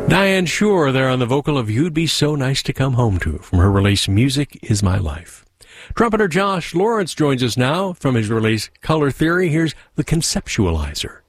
Diane Shore there on the vocal of You'd Be So Nice to Come Home To from her release Music Is My Life. Trumpeter Josh Lawrence joins us now from his release Color Theory. Here's The Conceptualizer.